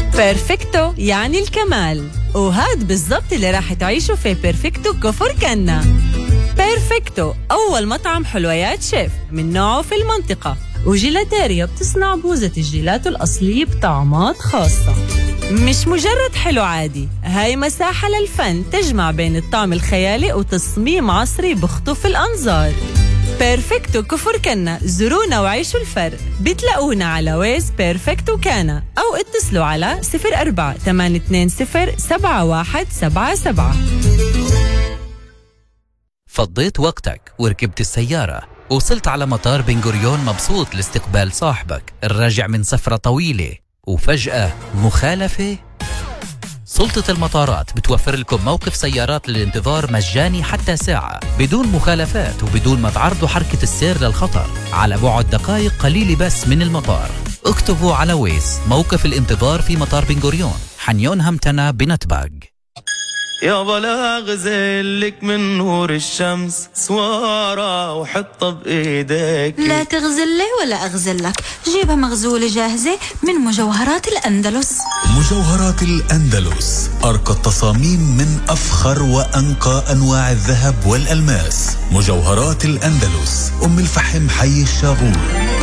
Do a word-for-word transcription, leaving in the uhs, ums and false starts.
بيرفكتو يعني الكمال، وهاد بالضبط اللي راح تعيشوا في بيرفكتو كفر كنا. بيرفكتو أول مطعم حلويات شيف من نوعه في المنطقة، وجيلاتيريا بتصنع بوزة الجيلاتو الأصلية بطعمات خاصة. مش مجرد حلو عادي، هاي مساحة للفن تجمع بين الطعم الخيالي وتصميم عصري بخطف الأنظار. بيرفكتو كفر كنا، زورونا وعيشوا الفرق. بتلاقونا على ويز بيرفكتو كانا، أو اتصلوا على صفر أربعة ثمانية اثنين صفر سبعة واحد سبعة سبعة. فضيت وقتك وركبت السيارة، وصلت على مطار بن غوريون مبسوط لاستقبال صاحبك الراجع من سفرة طويلة، وفجأة مخالفة؟ سلطة المطارات بتوفر لكم موقف سيارات للانتظار مجاني حتى ساعة بدون مخالفات وبدون ما تعرضوا حركة السير للخطر، على بعد دقائق قليلة بس من المطار. اكتبوا على ويز موقف الانتظار في مطار بن غوريون، حنيون همتنا بنتباق. يابا لا اغزلك من نور الشمس سوارة وحطها بايديك. لا تغزلي ولا اغزلك، جيبها مغزولة جاهزة من مجوهرات الأندلس. مجوهرات الأندلس، أرقى التصاميم من أفخر وأنقى أنواع الذهب والألماس. مجوهرات الأندلس، أم الفحم، حي الشاغور.